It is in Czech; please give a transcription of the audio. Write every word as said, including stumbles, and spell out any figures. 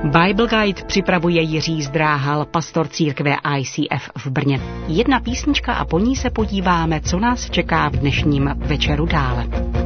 Bible Guide připravuje Jiří Zdráhal, pastor církve I C F v Brně. Jedna písnička a po ní se podíváme, co nás čeká v dnešním večeru dále.